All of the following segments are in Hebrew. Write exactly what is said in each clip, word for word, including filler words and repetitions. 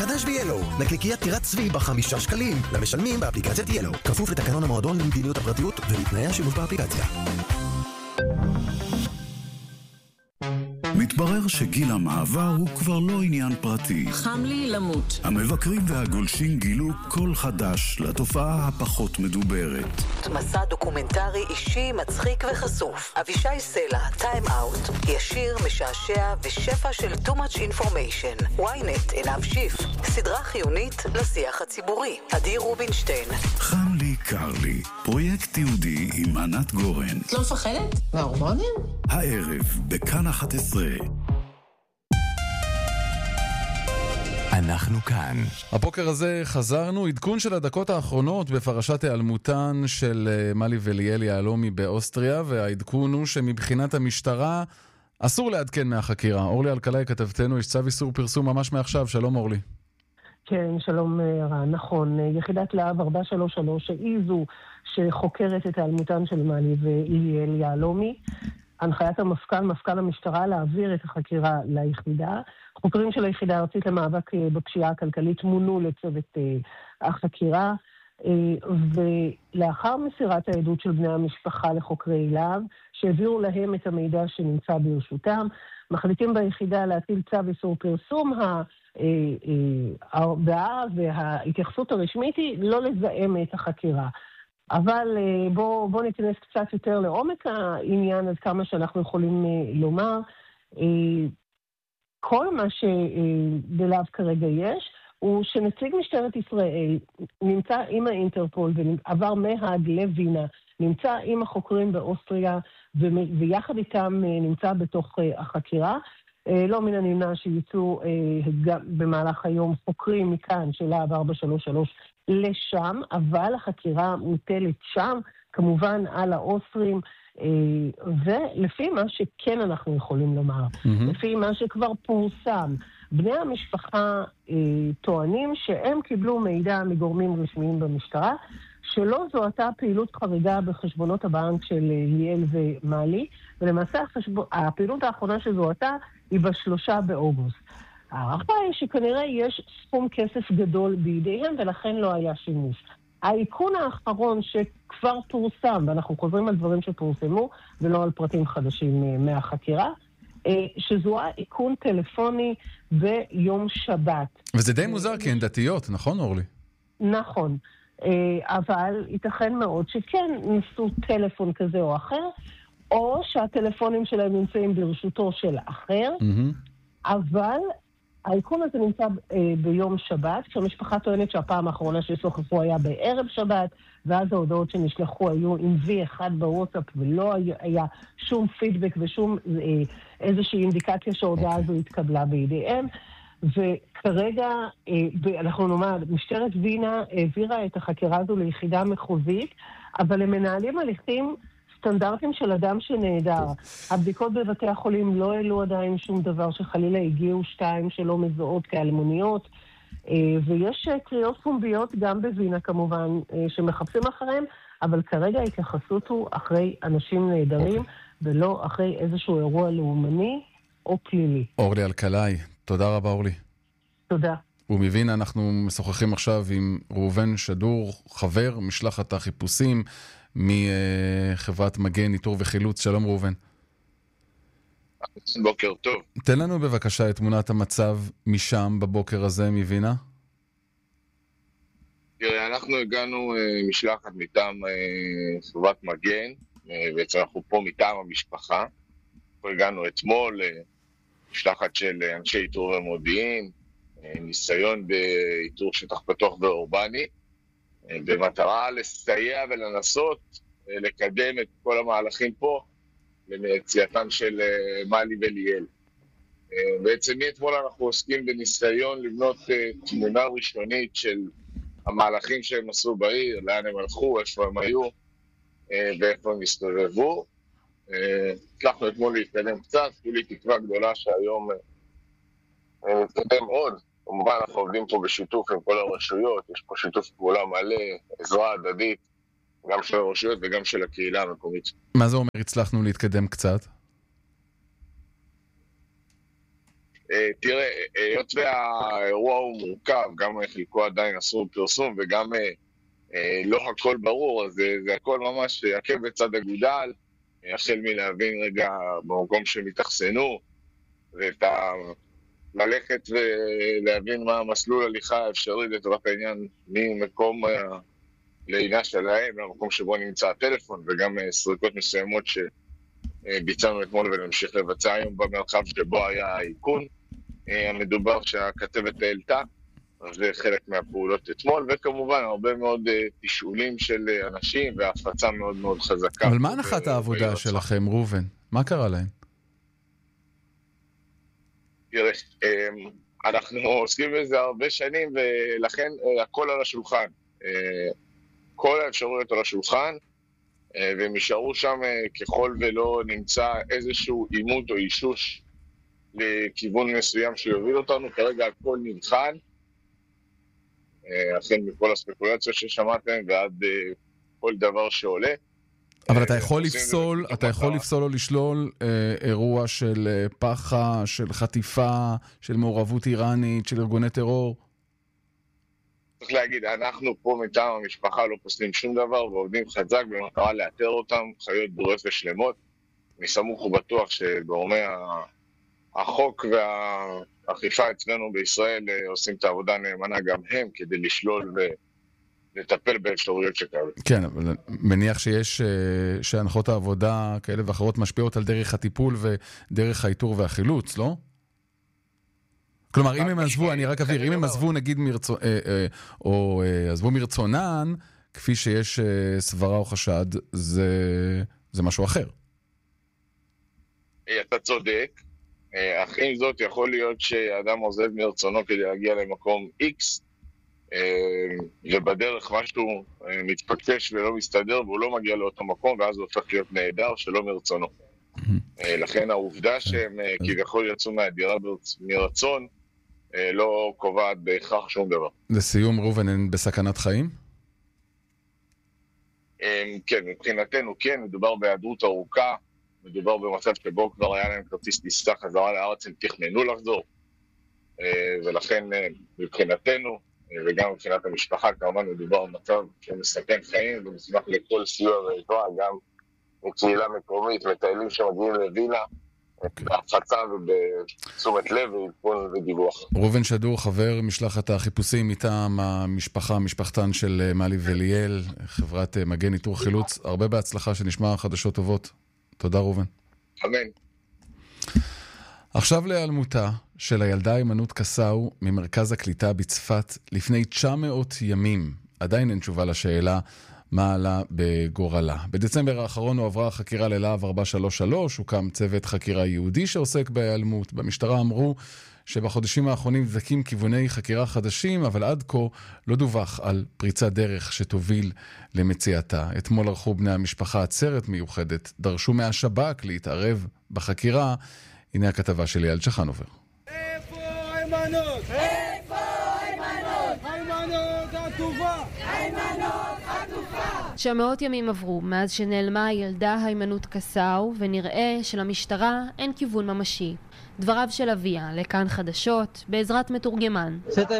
חדש ביאלו, נקניקיית טירת צבי בחמישה שקלים, למשלמים באפליקציית יאלו. כפוף לתקנון המועדון למדיניות הפרטיות ולתנאי השימוש באפליקציה. מתברר שגיל המעבר הוא כבר לא עניין פרטי. חם לי למות. המבקרים והגולשים גילו קול חדש לתופעה הפחות מדוברת. מסע דוקומנטרי אישי, מצחיק וחשוף. אבישי סלע, טיים אאוט. ישיר, משעשע ושפע של too much information. וויינט, עיניו שיף. סדרה חיונית לשיח הציבורי. אדיר רובינשטיין. חם לי קר לי. פרויקט יהודי עם ענת גורן. את לא מפחדת? מההורמונים? הערב בכאן אחת עשרה. אנחנו כאן. הבוקר הזה חזרנו, עדכון של הדקות האחרונות בפרשת היעלמותן של מלי וליאל יהלומי באוסטריה, והעדכון הוא שמבחינת המשטרה אסור לעדכן מהחקירה. אורלי אלקלעי כתבתנו, יש צו איסור פרסום ממש מעכשיו. שלום אורלי. כן, שלום רע, נכון. יחידת להב ארבע שלוש שלוש היא זו שחוקרת את היעלמותן של מלי וליאל יהלומי. הנחיית המפכ"ל, מפכ"ל המשטרה, להעביר את החקירה ליחידה. חוקרים של היחידה הארצית למאבק בפשיעה הכלכלית מונו לצוות החקירה, ולאחר מסירת העדות של בני המשפחה לחוקרי להב, שהעבירו להם את המידע שנמצא ברשותם, מחליטים ביחידה להטיל צו איסור פרסום. ההודעה וההתייחסות הרשמית היא לא לזהם את החקירה. אבל בוא, בוא ניכנס קצת יותר לעומק העניין, עד כמה שאנחנו יכולים לומר. כל מה שבלהב כרגע יש, הוא שנציג משטרת ישראל נמצא עם האינטרפול ועבר מהאג לווינה, נמצא עם החוקרים באוסטריה, ויחד איתם נמצא בתוך החקירה. לא מן הנמנע שיצאו במהלך היום חוקרים מכאן של להב ארבע שלוש שלוש לשם, אבל החקירה מוטלת שם, כמובן על האוסטרים, ולפי מה שכן אנחנו יכולים לומר, mm-hmm. לפי מה שכבר פורסם, בני המשפחה טוענים שהם קיבלו מידע מגורמים רשמיים במשטרה, שלא זוהתה פעילות חריגה בחשבונות הבנק של ליאל ומלי, ולמעשה החשב... הפעילות האחרונה שזוהתה היא בשלושה באוגוסט. הערכה היא שכנראה יש סכום כסף גדול בידיהם, ולכן לא היה שימוש. העיקון האחרון שכבר פורסם, ואנחנו חוזרים על דברים שפורסמו, ולא על פרטים חדשים מהחקירה, שזוהה עיקון טלפוני ביום שבת. וזה די מוזר, כי הן דתיות, נכון אורלי? נכון. אבל ייתכן מאוד שכן ניסו טלפון כזה או אחר, או שהטלפונים שלהם נמצאים ברשותו של אחר, אבל העיקון הזה נמצא ביום שבת, כשהמשפחה טוענת שהפעם האחרונה ששוחחו היה בערב שבת, ואז ההודעות שנשלחו היו עם וי אחד בוואטסאפ, ולא היה שום פידבק ושום איזושהי אינדיקציה שההודעה הזו התקבלה בידיהם. וכרגע, אנחנו נאמר, משטרת וינה העבירה את החקירה הזו ליחידה מחוזית, אבל הם מנהלים הליכים סטנדרטים של אדם שנהדר. הבדיקות בבתי החולים לא העלו עדיין שום דבר, שחלילה הגיעו שתיים שלא מזוהות כאלמוניות, ויש קריאות פומביות גם בווינה כמובן, שמחפשים אחריהם, אבל כרגע ההתייחסות הוא אחרי אנשים נהדרים, ולא אחרי איזשהו אירוע לאומני או פלילי. אורלי אלקלעי, תודה רבה אורלי. תודה. ומבין אנחנו משוחחים עכשיו עם ראובן שדור, חבר משלחת החיפושים מחברת מגן איתור וחילוץ. שלום ראובן. בוקר טוב. תן לנו בבקשה את תמונת המצב משם בבוקר הזה מווינה. תראה, אנחנו הגענו משלחת מטעם חברת מגן, בעצם אנחנו פה מטעם המשפחה. הגענו אתמול משלחת של אנשי איתור ומודיעין, ניסיון באיתור שטח פתוח ואורבני, במטרה לסייע ולנסות לקדם את כל המהלכים פה למציאתם של מלי וליאל. בעצם מאתמול אנחנו עוסקים בניסיון לבנות תמונה ראשונית של המהלכים שהם עשו בעיר, לאן הם הלכו, איפה הם היו ואיפה הם הסתובבו. הצלחנו אתמול להתקדם קצת, כולי תקווה גדולה שהיום נתקדם עוד. כמובן אנחנו עובדים פה בשיתוף עם כל הרשויות, יש פה שיתוף פעולה מלא, עזרה הדדית, גם של הרשויות וגם של הקהילה המקומית. מה זה אומר הצלחנו להתקדם קצת? תראה, היות והאירוע הוא מורכב, גם חלקו עדיין אסור פרסום וגם לא הכל ברור, אז זה הכל ממש עקב בצד אגודל, החל מלהבין רגע במקום שהם התאכסנו, ואת ה... ללכת ולהבין מה המסלול הליכה האפשרי לטובת העניין ממקום לעינה שלהם, למקום שבו נמצא הטלפון, וגם סריקות מסוימות שביצענו אתמול ונמשיך לבצע היום במרחב שבו היה העיקון המדובר שהכתבת העלתה. אז זה חלק מהפעולות אתמול, וכמובן הרבה מאוד תשאולים של אנשים והפצה מאוד מאוד חזקה. אבל מה הנחת העבודה שלכם, רובן? מה קרה להם? תראה, אנחנו עוסקים בזה הרבה שנים, ולכן הכל על השולחן. כל האפשרויות על השולחן, והם יישארו שם ככל ולא נמצא איזשהו אימות או אישוש לכיוון מסוים שיוביל אותנו. כרגע הכל נבחן, החל מכל הספקולציות ששמעתם ועד כל דבר שעולה. אבל אתה יכול לפסול, אתה יכול לפסול או לשלול אה, אירוע של אה, פחה, של חטיפה, של מעורבות איראנית, של ארגוני טרור? צריך להגיד, אנחנו פה מטעם המשפחה לא פוסלים שום דבר ועובדים חזק במטרה לאתר אותם, חיות ברורות ושלמות. אני סמוך ובטוח שגורמי החוק והאכיפה אצלנו בישראל עושים את העבודה נאמנה גם הם כדי לשלול ו... לטפל באפשרויות שכאלה. כן, אבל מניח שיש, שהנחות העבודה כאלה ואחרות משפיעות על דרך הטיפול ודרך האיתור והחילוץ, לא? כלומר, אם הם עזבו, אני רק אבהיר, אם הם עזבו נגיד מרצון, או עזבו מרצונן, כפי שיש סברה או חשד, זה, זה משהו אחר. אתה צודק, אך עם זאת יכול להיות שאדם עוזב מרצונו כדי להגיע למקום X, ובדרך משהו מתפקש ולא מסתדר והוא לא מגיע לאותו מקום ואז הוא הופך להיות נהדר שלא מרצונו. לכן העובדה שהם כביכול יצאו מהדירה מרצון לא קובעת בהכרח שום דבר. לסיום, ראובן, הן בסכנת חיים? כן, מבחינתנו כן, מדובר בהיעדרות ארוכה, מדובר במצב שבו כבר היה להם כרטיס טיסה חזרה לארץ, הם תכננו לחזור, ולכן מבחינתנו וגם מבחינת המשפחה, כמובן מדובר במצב שמסכן חיים ומסמך לכל סיוע ועזרה, גם מקהילה מקומית, מטיילים שמגיעים לווילה, בהפצה ובתשומת לב ועדכון ודיווח. ראובן שדור, חבר משלחת החיפושים מטעם המשפחה, משפחתן של מלי וליאל, חברת מגן איתור חילוץ, הרבה בהצלחה שנשמע חדשות טובות. תודה ראובן. אמן. עכשיו להיעלמותה של הילדה הימנות קסאו ממרכז הקליטה בצפת לפני תשע מאות ימים. עדיין אין תשובה לשאלה מה עלה בגורלה. בדצמבר האחרון הועברה החקירה ללהב ארבע שלוש שלוש, הוקם צוות חקירה יהודי שעוסק בהיעלמות. במשטרה אמרו שבחודשים האחרונים דקים כיווני חקירה חדשים, אבל עד כה לא דווח על פריצת דרך שתוביל למציאתה. אתמול ערכו בני המשפחה עצרת מיוחדת, דרשו מהשב"כ להתערב בחקירה. הנה הכתבה של אייל צ'חנובר. איפה היימנוט? איפה היימנוט? היימנוט עטופה! היימנוט עטופה! שמאות ימים עברו מאז שנעלמה הילדה היימנוט קסאו, ונראה שלמשטרה אין כיוון ממשי. דבריו של אביה לכאן חדשות בעזרת מתורגמן.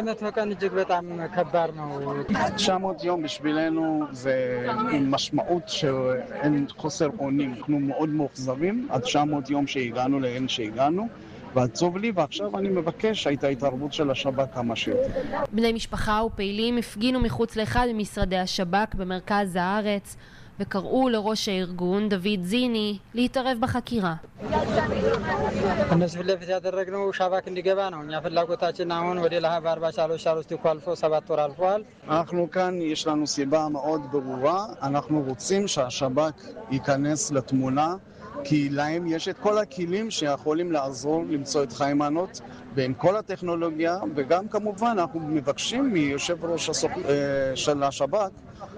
תשע מאות יום בשבילנו זה עם משמעות שאין חוסר אונים. אנחנו מאוד מאוכזבים עד תשע מאות יום שהגענו לאין שהגענו, ועצוב לי, ועכשיו אני מבקש שהייתה התערבות של השב"כ כמה שיותר. בני משפחה ופעילים הפגינו מחוץ לאחד ממשרדי השב"כ במרכז הארץ, וקראו לראש הארגון, דוד זיני, להתערב בחקירה. እነሱ ፍለፊት ያደረግነው ሻባክ እንዲገባ ነው። እኛ ፍላጎታችን አሁን ወደ ለሃብ አርባ שלוש שלוש ተኳልፎ ሰባት ወር አልፏል። אנחנו כאן יש לנו סיבה מאוד ברורה, אנחנו רוצים שהשב"כ ייכנס לתמונה, כי להם יש את כל הכלים שיכולים לעזור למצוא את היימנוט בין כל הטכנולוגיה, וגם כמובן אנחנו מבקשים מיושב ראש של השב"כ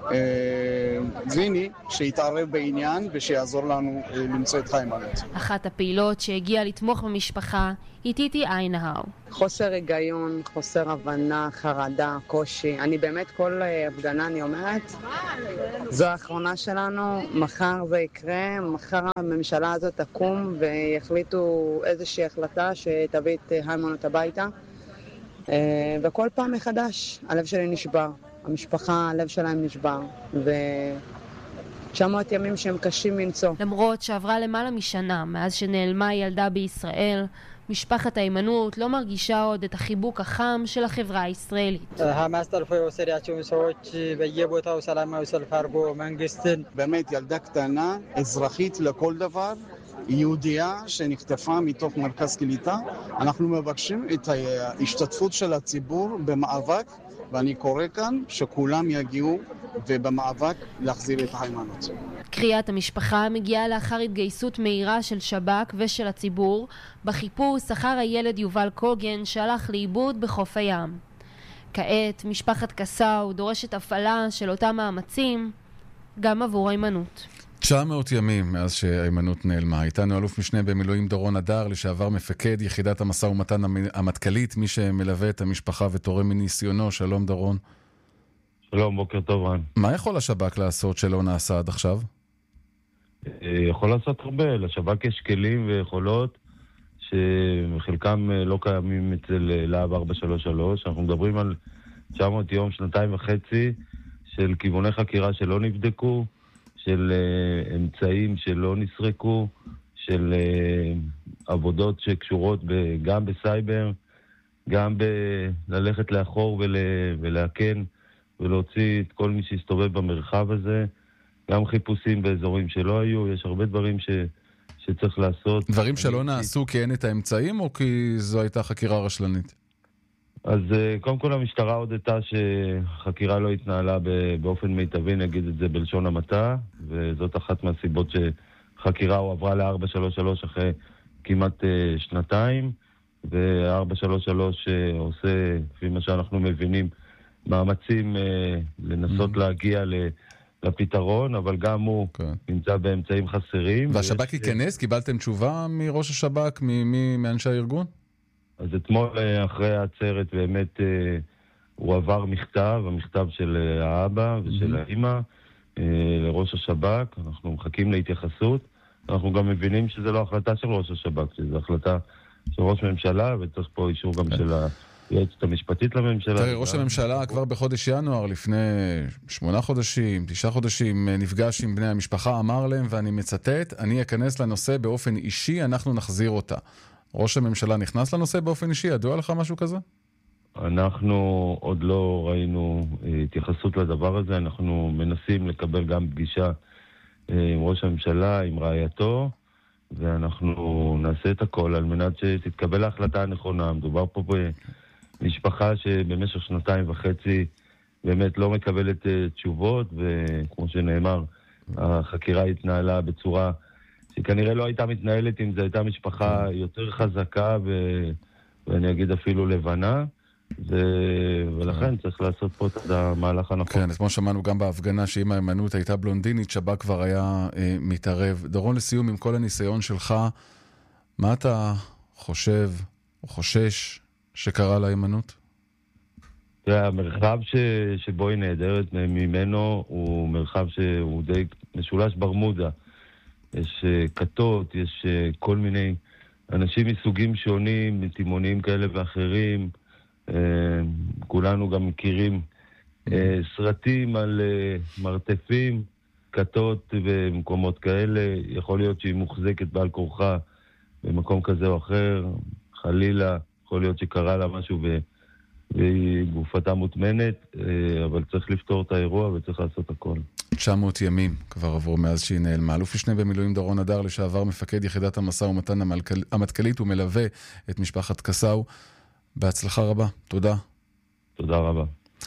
זיני שיתערב בעניין ושיעזור לנו למצוא את היימנוט. אחת הפעילות שהגיעה לתמוך במשפחה היא טיטי איינהאו. חוסר היגיון, חוסר הבנה, חרדה, קושי. אני באמת כל הפגנה אני אומרת, זו האחרונה שלנו, מחר זה יקרה, מחר הממשלה הזאת תקום ויחליטו איזושהי החלטה שתביא את היימנוט האימונות הביתה. וכל פעם מחדש, הלב שלי נשבר. המשפחה, הלב שלהם נשבר. ו-תשע מאות ימים שהם קשים למצוא. למרות שעברה למעלה משנה מאז שנעלמה ילדה בישראל, משפחת האימנות לא מרגישה עוד את החיבוק החם של החברה הישראלית. באמת ילדה קטנה, אזרחית לכל דבר, יהודייה שנחטפה מתוך מרכז קליטה. אנחנו מבקשים את ההשתתפות של הציבור במאבק, ואני קורא כאן שכולם יגיעו ובמאבק להחזיר את היימנוט. קריאת המשפחה מגיעה לאחר התגייסות מהירה של שב"כ ושל הציבור בחיפוש אחר הילד יובל קוגן שהלך לאיבוד בחוף הים. כעת משפחת קסאו דורשת הפעלה של אותם מאמצים גם עבור היימנוט. תשע מאות ימים מאז שהיימנוט נעלמה. איתנו אלוף משנה במילואים דורון הדר, לשעבר מפקד יחידת המשא ומתן המטכ"לית, מי שמלווה את המשפחה ותורם מניסיונו. שלום דורון. שלום, בוקר טוב רן. מה יכול השב"כ לעשות שלא נעשה עד עכשיו? יכול לעשות הרבה. לשב"כ יש כלים ויכולות שחלקם לא קיימים אצל להב ארבע שלוש שלוש. אנחנו מדברים על תשע מאות יום, שנתיים וחצי של כיווני חקירה שלא נבדקו, של uh, אמצעים שלא נסרקו, של uh, עבודות שקשורות ב- גם בסייבר, גם ב- ללכת לאחור ול- ולהקן ולהוציא את כל מי שיסתובב במרחב הזה, גם חיפושים באזורים שלא היו. יש הרבה דברים ש- שצריך לעשות. דברים שלא נעשו כי אין את האמצעים או כי זו הייתה חקירה רשלנית? אז קודם כל המשטרה הודתה שחקירה לא התנהלה באופן מיטבי, נגיד את זה בלשון המעטה, וזאת אחת מהסיבות שחקירה הועברה ל-ארבע שלוש שלוש אחרי כמעט שנתיים, ו-ארבע שלוש שלוש עושה, לפי מה שאנחנו מבינים, מאמצים לנסות mm-hmm. להגיע לפתרון, אבל גם הוא okay. נמצא באמצעים חסרים. והשב"כ ייכנס? קיבלתם תשובה מראש השב"כ, מאנשי הארגון? אז אתמול אחרי העצרת באמת הוא עבר מכתב, המכתב של האבא ושל האמא לראש השב"כ. אנחנו מחכים להתייחסות. אנחנו גם מבינים שזה לא החלטה של ראש השב"כ, שזה החלטה של ראש ממשלה, וצריך פה אישור גם של היועצת המשפטית לממשלה. תראה, ראש הממשלה כבר בחודש ינואר, לפני שמונה חודשים, תשעה חודשים, נפגש עם בני המשפחה, אמר להם, ואני מצטט, אני אכנס לנושא באופן אישי, אנחנו נחזיר אותה. ראש הממשלה נכנס לנושא באופן אישי, ידוע לך משהו כזה? אנחנו עוד לא ראינו התייחסות לדבר הזה, אנחנו מנסים לקבל גם פגישה עם ראש הממשלה, עם רעייתו, ואנחנו נעשה את הכל על מנת שתתקבל ההחלטה הנכונה. מדובר פה במשפחה שבמשך שנתיים וחצי באמת לא מקבלת תשובות, וכמו שנאמר, החקירה התנהלה בצורה שכנראה לא הייתה מתנהלת אם זו הייתה משפחה יותר חזקה ו... ואני אגיד אפילו לבנה, ו... ולכן צריך לעשות פה את המהלך הנכון. כן, אז כמו שמענו גם בהפגנה שאם היימנוט הייתה בלונדינית, שב"כ כבר היה אה, מתערב. דורון, לסיום, עם כל הניסיון שלך, מה אתה חושב או חושש שקרה להיימנוט? המרחב ש... שבו היא נהדרת ממנו הוא מרחב שהוא די משולש ברמודה. יש כתות, יש כל מיני אנשים מסוגים שונים, מתימונים כאלה ואחרים. כולנו גם מכירים סרטים על מרתפים, כתות במקומות כאלה. יכול להיות שהיא מוחזקת בעל כורחה במקום כזה או אחר. חלילה, יכול להיות שקרה לה משהו והיא גופתה מוטמנת, אבל צריך לפתור את האירוע וצריך לעשות הכל. תשע מאות ימים כבר עברו מאז שהיא נעלמה. אלוף משנה במילואים דורון הדר, לשעבר מפקד יחידת המשא ומתן המטכ"לית, ומלווה את משפחת קסאו. בהצלחה רבה. תודה. תודה רבה.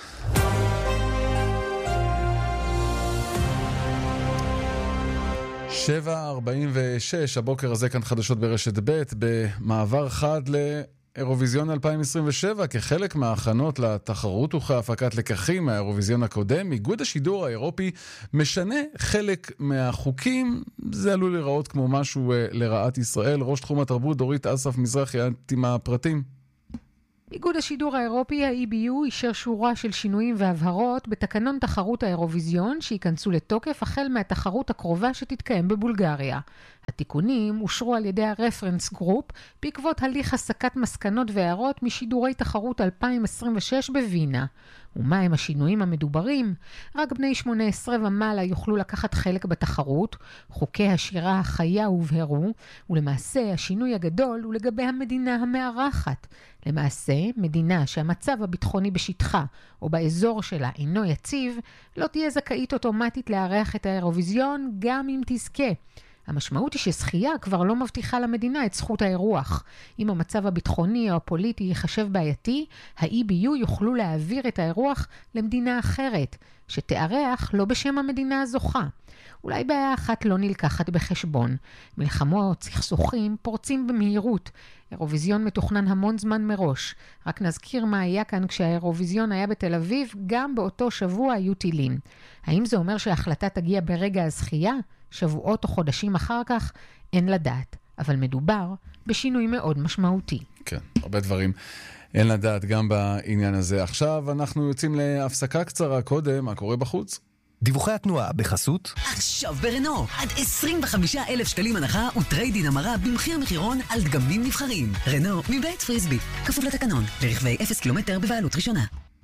שבע ארבעים ושש, הבוקר הזה כאן חדשות ברשת ב', במעבר חד לאירוויזיון אלפיים עשרים ושבע, כחלק מההכנות לתחרות וכהפקת לקחים מהאירוויזיון הקודם, איגוד השידור האירופי משנה חלק מהחוקים. זה עלול לראות כמו משהו לרעת ישראל. ראש תחום התרבות דורית אסף מזרחי, עם הפרטים. איגוד השידור האירופי, ה-אי בי יו, אישר שורה של שינויים והבהרות בתקנון תחרות האירוויזיון, שייכנסו לתוקף החל מהתחרות הקרובה שתתקיים בבולגריה. התיקונים אושרו על ידי הרפרנס גרופ בעקבות הליך הסקת מסקנות והערות משידורי תחרות אלפיים עשרים ושש בווינה. ומה הם השינויים המדוברים? רק בני שמונה עשרה ומעלה יוכלו לקחת חלק בתחרות, חוקי השירה החיה הובהרו, ולמעשה השינוי הגדול הוא לגבי המדינה המארחת. למעשה, מדינה שהמצב הביטחוני בשטחה או באזור שלה אינו יציב, לא תהיה זכאית אוטומטית לארח את האירוויזיון גם אם תזכה. המשמעות היא שזכייה כבר לא מבטיחה למדינה את זכות האירוח. אם המצב הביטחוני או הפוליטי יחשב בעייתי, ה-אי בי יו יוכלו להעביר את האירוח למדינה אחרת, שתארח לא בשם המדינה הזוכה. אולי בעיה אחת לא נלקחת בחשבון. מלחמות, סכסוכים, פורצים במהירות. אירוויזיון מתוכנן המון זמן מראש. רק נזכיר מה היה כאן כשהאירוויזיון היה בתל אביב, גם באותו שבוע היו טילים. האם זה אומר שההחלטה תגיע ברגע הזכייה? שבועות או חודשים אחר כך? אין לדעת. אבל מדובר בשינוי מאוד משמעותי. כן, הרבה דברים. אין לדעת גם בעניין הזה. עכשיו אנחנו יוצאים להפסקה קצרה קודם, מה קורה בחוץ? דיווחי התנועה בחסות עכשיו ברנו, עד עשרים וחמישה אלף שקלים הנחה וטריידין המרה במחיר מחירון על דגמים נבחרים. רנו מבית פריסבי, כפוף לתקנון, לרכבי אפס קילומטר בבעלות ראשונה.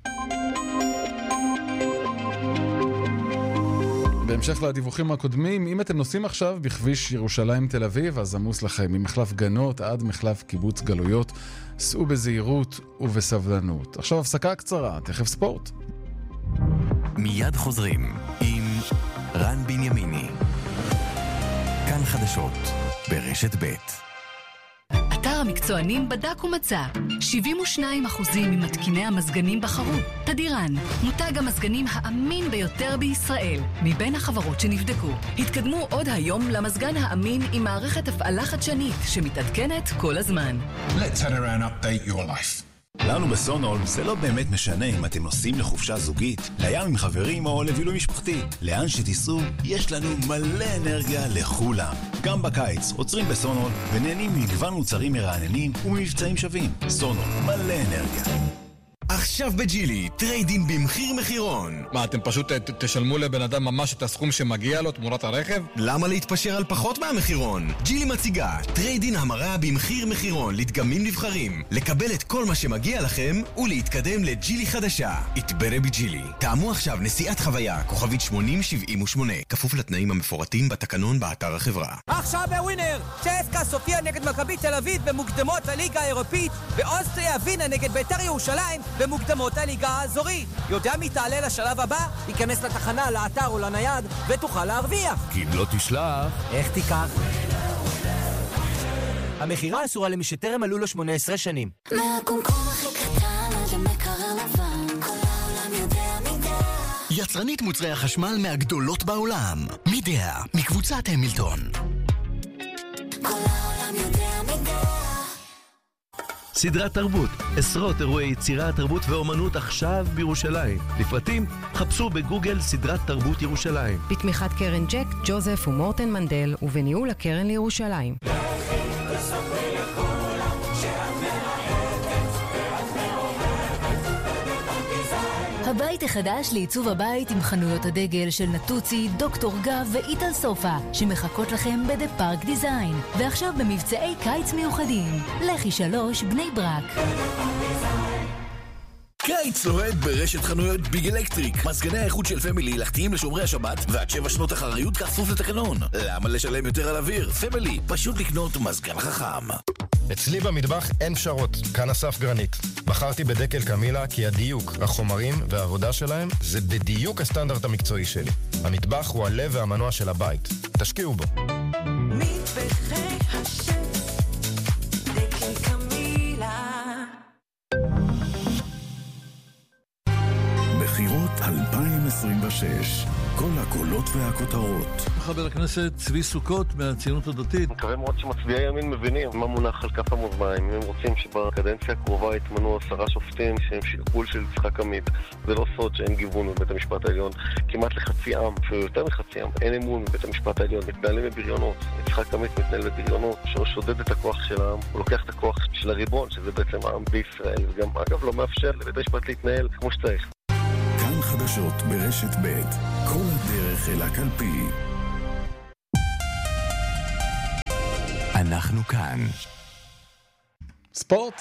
בהמשך לדיווחים הקודמים, אם אתם נוסעים עכשיו בכביש ירושלים תל אביב, אז עמוס לכם ממחלף גנות עד מחלף קיבוץ גלויות. סעו בזהירות ובסבלנות. עכשיו הפסקה קצרה, תכף ספורט. מיד חוזרים עם רן בנימיני. כאן חדשות ברשת ב'. אתר המקצוענים בדק ומצא שבעים ושניים אחוזים ממתקיני המזגנים בחרו תדירן, מותג המזגנים האמין ביותר בישראל מבין החברות שנבדקו. התקדמו עוד היום למזגן האמין עם מערכת הפעלה חדשנית שמתעדכנת כל הזמן. Let's Tadiran update your life. לנו בסונול זה לא באמת משנה אם אתם נוסעים לחופשה זוגית, לים עם חברים או לבילוי משפחתי. לאן שתיסעו, יש לנו מלא אנרגיה לכולם. גם בקיץ עוצרים בסונול ונהנים מגוון מוצרים מרעננים וממבצעים שווים. סונול, מלא אנרגיה. עכשיו בג'ילי, טריידין במחיר מחירון. מה, אתם פשוט ת, תשלמו לבן אדם ממש את הסכום שמגיע לו תמורת הרכב? למה להתפשר על פחות מהמחירון? ג'ילי מציגה טריידין המרה במחיר מחירון לדגמים נבחרים, לקבל את כל מה שמגיע לכם ולהתקדם לג'ילי חדשה. התברא בג'ילי. תאמו עכשיו נסיעת חוויה, כוכבית שמונים שבעים ושמונה, כפוף לתנאים המפורטים בתקנון באתר החברה. עכשיו בווינר, צ'סקה סופיה נגד מכבי תל אביב במוקדמות הליגה האירופית, באוסטריה וינה נגד בית"ר ירושלים במוקדמות הליגה האזורית. יודע מי תעלה לשלב הבא? ייכנס לתחנה, לאתר או לנייד ותוכל להרוויח. כי אם לא תשלח, איך תיקח? המחירה אסורה למי שטרם מלאו לו שמונה עשרה שנים. מהקומקום הכי קטן עד המקרר לבן, כל העולם יודע מידע. יצרנית מוצרי החשמל מהגדולות בעולם. מידע, מקבוצת המילטון. כל העולם יודע מידע. סדרת תרבות, עשרות אירועי יצירה, תרבות ואומנות עכשיו בירושלים. לפרטים, חפשו בגוגל סדרת תרבות ירושלים. בתמיכת קרן ג'ק, ג'וזף ומורטן מנדל, ובניהול הקרן לירושלים. הבית החדש לעיצוב הבית עם חנויות הדגל של נטוצי, דוקטור גב ואיטל סופה, שמחכות לכם בדה פארק דיזיין. ועכשיו במבצעי קיץ מיוחדים. לכי שלוש בני ברק. קיץ לוהד ברשת חנויות ביג אלקטריק. מזגני האיכות של פמילי הלכתיים לשומרי השבת ועד שבע שנות אחריות כפוף לתקנון. למה לשלם יותר על אוויר? פמילי, פשוט לקנות מזגן חכם. אצלי במטבח אין פשרות, כאן אסף גרנית. בחרתי בדקל קמילה כי הדיוק, החומרים והעבודה שלהם זה בדיוק הסטנדרט המקצועי שלי. המטבח הוא הלב והמנוע של הבית. תשקיעו בו. מטבחי השם, דקל קמילה. בחירות אלפיים עשרים ושש, כל הקולות והכותרות. חבר הכנסת צבי סוכות מהציונות הדתית. מקווה מאוד שמצביעי ימין מבינים מה מונח על כף המאזניים. אם הם רוצים שבקדנציה הקרובה יתמנו עשרה שופטים שהם שיקול של יצחק עמית, זה לא סוד שאין גיוון בבית המשפט העליון. כמעט לחצי עם, אפילו יותר מחצי עם, אין אמון בבית המשפט העליון. מתנהלים בבריונות. יצחק עמית מתנהל בבריונות, ששודד את הכוח של העם. הוא לוקח את הכוח של הריבון, שזה בעצם העם בישראל, וגם אגב לא מאפשר לבית המשפט להתנהל כמו שצריך. כאן חדשות ברשת ב', כל הדרך אל הקלפי. אנחנו כאן. ספורט.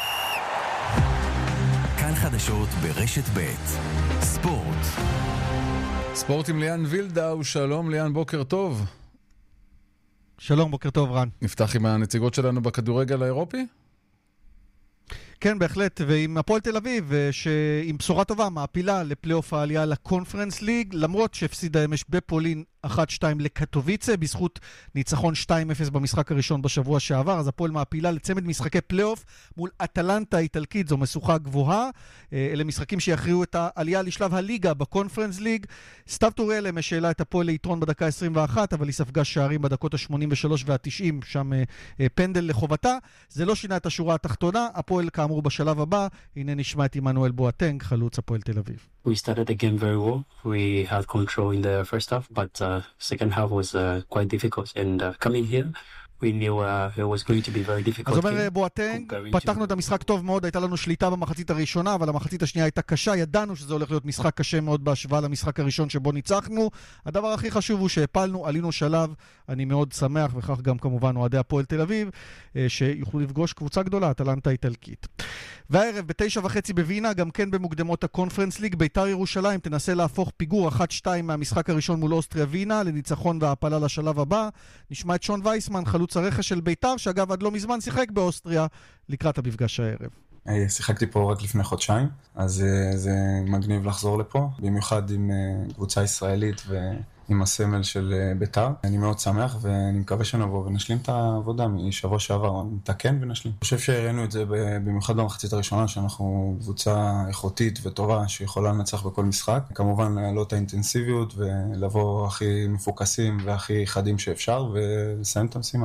כאן חדשות ברשת ב' ספורט. ספורט עם ליאן וילדאו. שלום ליאן, בוקר טוב. שלום, בוקר טוב רן. נפתח עם הנציגות שלנו בכדורגל האירופי? כן, בהחלט, ועם הפועל תל אביב, שעם בשורה טובה, מעפילה לפלייאוף העלייה לקונפרנס ליג, למרות שהפסידה אמש בפולין אחת שתיים לקטוביצה, בזכות ניצחון שתיים אפס במשחק הראשון בשבוע שעבר, אז הפועל מעפילה לצמד משחקי פלייאוף מול אטלנטה האיטלקית, זו משוכה גבוהה, אלה משחקים שיכריעו את העלייה לשלב הליגה בקונפרנס ליג. סתיו טוריאל אמש העלה את הפועל ליתרון בדקה עשרים ואחת, אבל היא ספגה שערים בדקות ה-שמונים ושלוש וה-תשעים, שם פנדל לחובתה. זה לא שינה את השורה התחתונה, הפועל כאמור בשלב הבא, הנה נשמע את עמנואל בואטנג, חלוץ הפועל תל אביב. We started the game very well. We had control in the first half, but uh, second half was uh, quite difficult. And uh, coming here, we knew uh, it was going to be very difficult. אז אומר בואטנג, פתחנו את המשחק טוב מאוד, הייתה לנו שליטה במחצית הראשונה, אבל המחצית השנייה הייתה קשה, ידענו שזה הולך להיות משחק קשה מאוד בהשוואה למשחק הראשון שבו ניצחנו. הדבר הכי חשוב הוא שהפלנו, עלינו שלב, אני מאוד שמח, וכך גם כמובן אוהדי הפועל תל אביב, שיוכלו לפגוש קבוצה גדולה, אטלנטה האיטלקית. והערב בתשע וחצי בווינה, גם כן במוקדמות הקונפרנס ליג, ביתר ירושלים תנסה להפוך פיגור אחת שתיים מהמשחק הראשון מול אוסטריה וינה, לניצחון והעפלה לשלב הבא. נשמע את שון וייסמן, חלוץ הרכש של ביתר, שאגב עד לא מזמן שיחק באוסטריה, לקראת המפגש הערב. שיחקתי פה רק לפני חודשיים, אז זה מגניב לחזור לפה, במיוחד עם קבוצה ישראלית ועם הסמל של ביתר. אני מאוד שמח ואני מקווה שנבוא ונשלים את העבודה משבוע שעבר, נתקן ונשלים. אני חושב שהראינו את זה במיוחד במחצית הראשונה, שאנחנו קבוצה איכותית וטובה שיכולה לנצח בכל משחק. כמובן להעלות את האינטנסיביות ולבוא הכי מפוקסים והכי חדים שאפשר ולסיים את המשימה.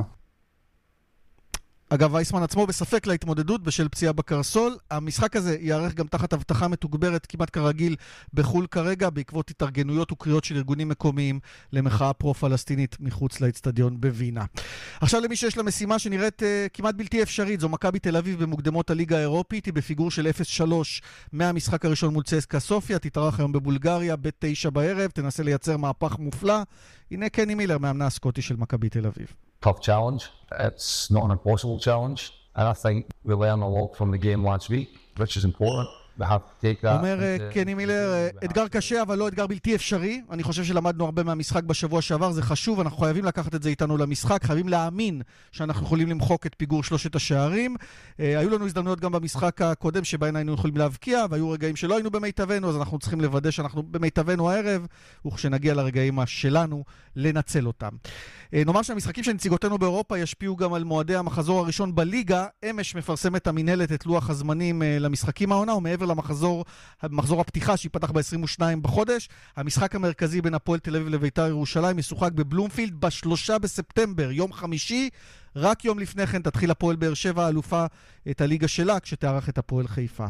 אגב, וייסמן עצמו בספק להתמודדות בשל פציעה בקרסול. המשחק הזה יערך גם תחת הבטחה מתוגברת כמעט כרגיל בחול כרגע, בעקבות התארגנויות וקריאות של ארגונים מקומיים למחאה פרו-פלסטינית מחוץ לאצטדיון בווינה. עכשיו למי שיש לה משימה שנראית uh, כמעט בלתי אפשרית, זו מכבי תל אביב במוקדמות הליגה האירופית, היא בפיגור של אפס שלוש מהמשחק הראשון מול צסקה סופיה, תתארח היום בבולגריה בתשע בערב, תנסה לייצר מהפך מופלא. הנה קני מילר, מאמנה הסקוטי של מכבי תל אביב. Tough challenge. It's not an impossible challenge. And I think we learned a lot from the game last week, which is important. We have to take that. אומר קני מילר, אתגר קשה, אבל לא אתגר בלתי אפשרי. אני חושב שלמדנו הרבה מהמשחק בשבוע שעבר, זה חשוב, אנחנו חייבים לקחת את זה איתנו למשחק, חייבים להאמין שאנחנו יכולים למחוק את פיגור שלושת השערים. היו לנו הזדמנויות גם במשחק הקודם שבהן היינו יכולים להבקיע, והיו רגעים שלא היינו במיטבנו, אז אנחנו צריכים לוודא שאנחנו במיטבנו הערב, וכשנגיע לרגעים שלנו, לנצל אותם. נאמר שהמשחקים שנציגותינו באירופה ישפיעו גם על מועדי המחזור הראשון בליגה. אמש מפרסמת המנהלת את לוח הזמנים למשחקים העונה, ומעבר למחזור מחזור הפתיחה שיפתח ב-עשרים ושניים בחודש, המשחק המרכזי בין הפועל תל אביב לביתר ירושלים ישוחק בבלומפילד בשלושה בספטמבר, יום חמישי. רק יום לפני כן תתחיל הפועל באר שבע אלופה את הליגה שלה, כשתארח את הפועל חיפה.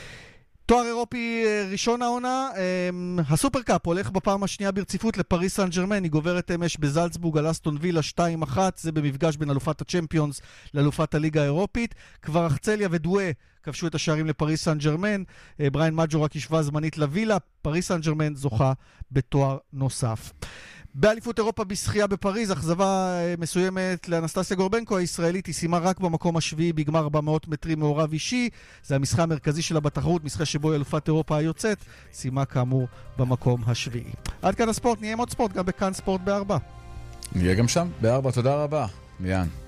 תואר אירופי ראשון העונה, הסופרקאפ הולך בפעם השנייה ברציפות לפריס סן ז'רמן, היא גוברת אמש בזלצבורג על אסטון וילה שתיים אחת, זה במפגש בין אלופת הצ'מפיונס לאלופת הליגה האירופית. כבר אחצליה ודואה כבשו את השערים לפריס סן ז'רמן, בריין מג'ו רק ישבה זמנית לווילה, פריס סן ז'רמן זוכה בתואר נוסף. באליפות אירופה בשחייה בפריז, אכזבה מסוימת לאנסטסיה גורבנקו הישראלית, היא סיימה רק במקום השביעי בגמר ארבע מאות מטרים מעורב אישי, זה המשחק המרכזי שלה בתחרות, משחק שבו אלופת אירופה היוצאת, סיימה כאמור במקום השביעי. עד כאן הספורט, נהיה עם עוד ספורט גם בכאן ספורט בארבע. נהיה גם שם בארבע, תודה רבה, ליאן.